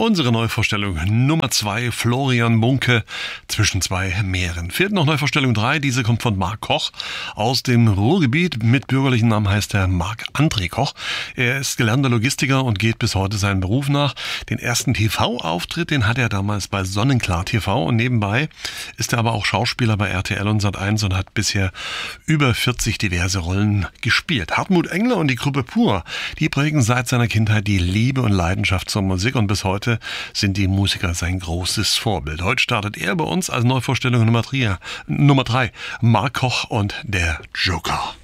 Unsere Neuvorstellung Nummer 2, Florian Munke, Zwischen zwei Meeren. Fehlt noch Neuvorstellung 3, diese kommt von Marc Koch aus dem Ruhrgebiet. Mit bürgerlichen Namen heißt er Marc-André Koch. Er ist gelernter Logistiker und geht bis heute seinem Beruf nach. Den ersten TV-Auftritt, den hat er damals bei Sonnenklar TV und nebenbei ist er aber auch Schauspieler bei RTL und Sat.1 und hat bisher über 40 diverse Rollen gespielt. Hartmut Engler und die Gruppe Pur, die prägen seit seiner Kindheit die Liebe und Leidenschaft zur Musik und bis heute sind die Musiker sein großes Vorbild. Heute startet er bei uns als Neuvorstellung Nummer 3, Marc Koch und der Joker.